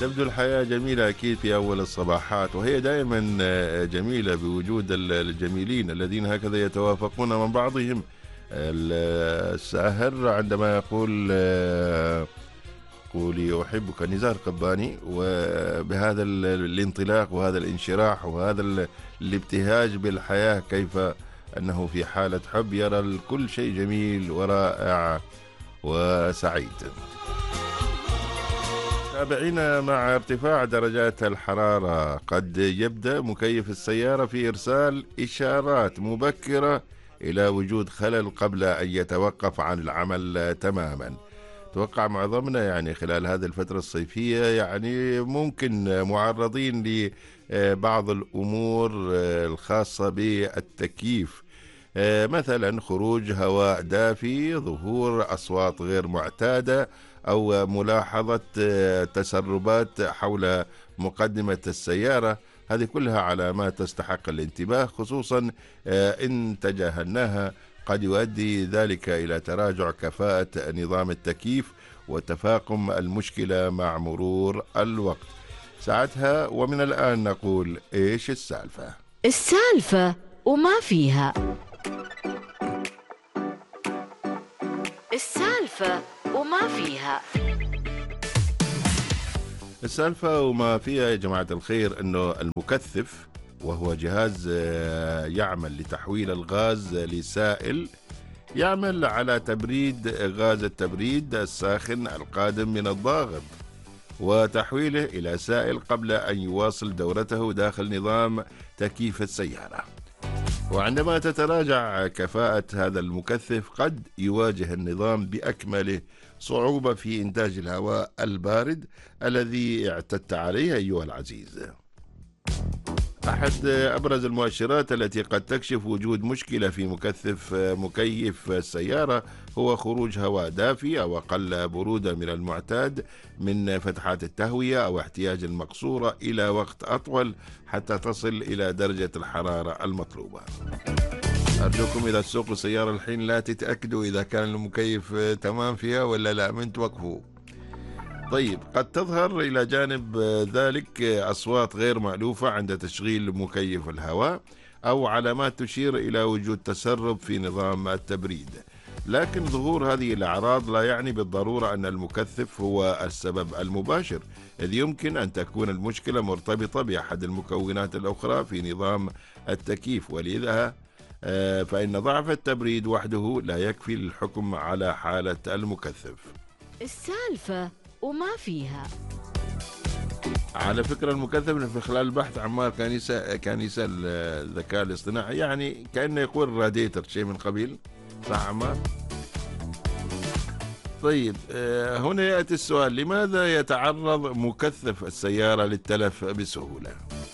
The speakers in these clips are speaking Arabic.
تبدو الحياة جميلة أكيد في أول الصباحات، وهي دائما جميلة بوجود الجميلين الذين هكذا يتوافقون من بعضهم. الساهر عندما يقول قولي أحبك نزار قباني، وبهذا الانطلاق وهذا الانشراح وهذا الابتهاج بالحياة، كيف أنه في حالة حب يرى كل شيء جميل ورائع وسعيد. تابعينا، مع ارتفاع درجات الحرارة قد يبدأ مكيف السيارة في إرسال إشارات مبكرة إلى وجود خلل قبل أن يتوقف عن العمل تماما. توقع معظمنا يعني خلال هذه الفترة الصيفية يعني ممكن معرضين لبعض الأمور الخاصة بالتكييف، مثلا خروج هواء دافي، ظهور أصوات غير معتادة، أو ملاحظة تسربات حول مقدمة السيارة. هذه كلها علامات تستحق الانتباه، خصوصا إن تجاهلناها قد يؤدي ذلك إلى تراجع كفاءة نظام التكييف وتفاقم المشكلة مع مرور الوقت. ساعتها ومن الآن نقول إيش السالفة؟ السالفة وما فيها. السالفة وما فيها. السالفة وما فيها يا جماعة الخير أنه المكثف، وهو جهاز يعمل لتحويل الغاز لسائل، يعمل على تبريد غاز التبريد الساخن القادم من الضاغط وتحويله إلى سائل قبل أن يواصل دورته داخل نظام تكييف السيارة. وعندما تتراجع كفاءة هذا المكثف قد يواجه النظام بأكمله صعوبة في إنتاج الهواء البارد الذي اعتدت عليه أيها العزيز. أحد أبرز المؤشرات التي قد تكشف وجود مشكلة في مكيف السيارة هو خروج هواء دافي أو أقل برودة من المعتاد من فتحات التهوية، أو احتياج المقصورة إلى وقت أطول حتى تصل إلى درجة الحرارة المطلوبة. أرجوكم إذا تسوقوا سيارة الحين لا تتأكدوا إذا كان المكيف تمام فيها ولا لا، من توقفوا. طيب، قد تظهر إلى جانب ذلك أصوات غير مألوفة عند تشغيل مكيف الهواء، أو علامات تشير إلى وجود تسرب في نظام التبريد. لكن ظهور هذه الأعراض لا يعني بالضرورة أن المكثف هو السبب المباشر، إذ يمكن أن تكون المشكلة مرتبطة بأحد المكونات الأخرى في نظام التكييف، ولذا فإن ضعف التبريد وحده لا يكفي للحكم على حالة المكثف. السالفة وما فيها. على فكرة المكثف في خلال البحث عمار كان يسأل الذكاء الاصطناعي، يعني كأنه يقول راديتر شيء من قبيل، صح عمار؟ طيب، هنا يأتي السؤال: لماذا يتعرض مكثف السيارة للتلف بسهولة؟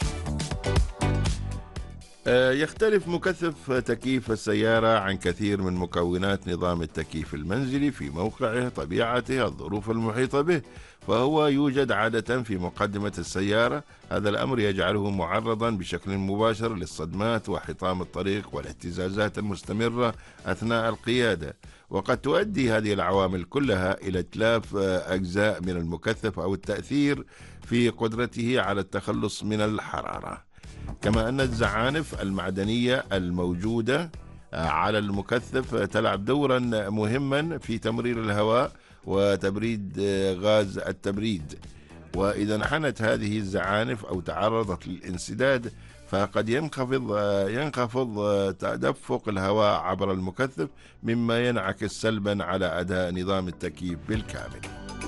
يختلف مكثف تكييف السيارة عن كثير من مكونات نظام التكييف المنزلي في موقعه، طبيعته، الظروف المحيطة به، فهو يوجد عادة في مقدمة السيارة. هذا الأمر يجعله معرضا بشكل مباشر للصدمات وحطام الطريق والاهتزازات المستمرة أثناء القيادة، وقد تؤدي هذه العوامل كلها إلى إتلاف أجزاء من المكثف أو التأثير في قدرته على التخلص من الحرارة. كما أن الزعانف المعدنية الموجودة على المكثف تلعب دورا مهما في تمرير الهواء وتبريد غاز التبريد، وإذا انحنت هذه الزعانف أو تعرضت للانسداد فقد ينخفض تدفق الهواء عبر المكثف، مما ينعكس سلبا على أداء نظام التكييف بالكامل.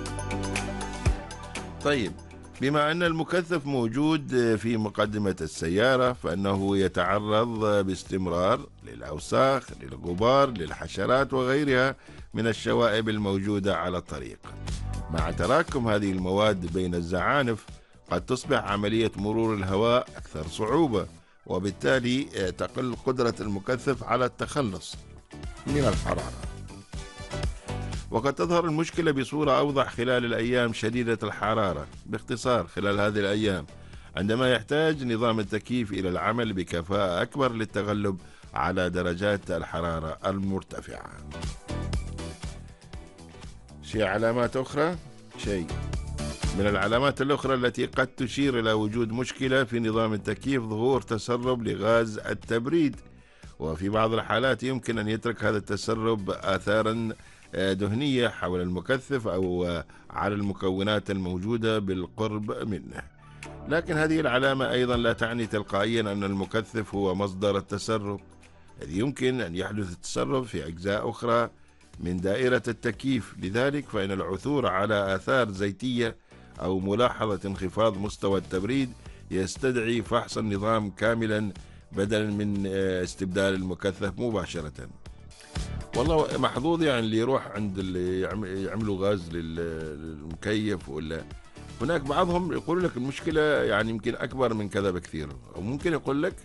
طيب، بما أن المكثف موجود في مقدمة السيارة فإنه يتعرض باستمرار للأوساخ، للغبار، للحشرات وغيرها من الشوائب الموجودة على الطريق. مع تراكم هذه المواد بين الزعانف قد تصبح عملية مرور الهواء أكثر صعوبة، وبالتالي تقل قدرة المكثف على التخلص من الحرارة. وقد تظهر المشكلة بصورة أوضح خلال الأيام شديدة الحرارة. باختصار، خلال هذه الأيام عندما يحتاج نظام التكييف إلى العمل بكفاءة أكبر للتغلب على درجات الحرارة المرتفعة. علامات أخرى من العلامات الأخرى التي قد تشير إلى وجود مشكلة في نظام التكييف ظهور تسرب لغاز التبريد، وفي بعض الحالات يمكن أن يترك هذا التسرب آثارا دهنية حول المكثف أو على المكونات الموجودة بالقرب منه. لكن هذه العلامة أيضا لا تعني تلقائيا أن المكثف هو مصدر التسرب، إذ يمكن أن يحدث التسرب في أجزاء أخرى من دائرة التكييف. لذلك فإن العثور على آثار زيتية أو ملاحظة انخفاض مستوى التبريد يستدعي فحص النظام كاملا بدلا من استبدال المكثف مباشرة. والله محظوظ يعني اللي يروح عند اللي يعملوا غاز للمكيف، ولا هناك بعضهم يقول لك المشكلة يعني يمكن أكبر من كذا بكثير، أو ممكن يقول لك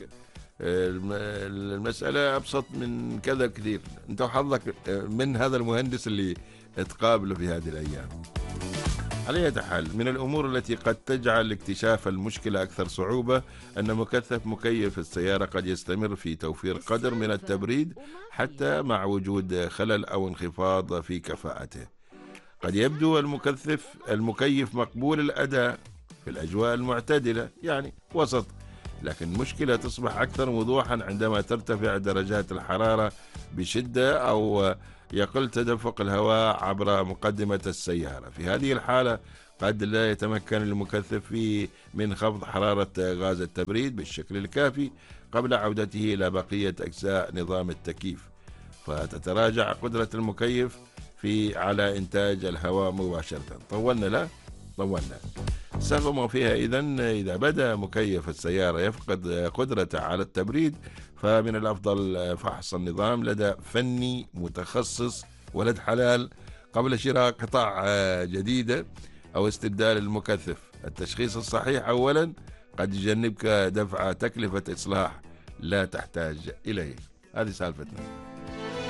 المسألة أبسط من كذا كثير. أنت وحظك من هذا المهندس اللي تقابله في هذه الأيام. على أي حال، من الأمور التي قد تجعل اكتشاف المشكلة أكثر صعوبة أن مكثف مكيف السيارة قد يستمر في توفير قدر من التبريد حتى مع وجود خلل أو انخفاض في كفاءته. قد يبدو المكيف مقبول الأداء في الأجواء المعتدلة، يعني وسط، لكن المشكلة تصبح أكثر وضوحا عندما ترتفع درجات الحرارة بشدة أو يقل تدفق الهواء عبر مقدمة السيارة. في هذه الحالة قد لا يتمكن المكثف من خفض حرارة غاز التبريد بالشكل الكافي قبل عودته إلى بقية أجزاء نظام التكييف، فتتراجع قدرة المكيف على إنتاج الهواء مباشرة. طولنا. السالفة ما فيها إذا بدأ مكيف السيارة يفقد قدرته على التبريد، فمن الأفضل فحص النظام لدى فني متخصص ولد حلال قبل شراء قطع جديدة أو استبدال المكثف. التشخيص الصحيح أولا قد يجنبك دفع تكلفة إصلاح لا تحتاج إليه. هذه سالفتنا.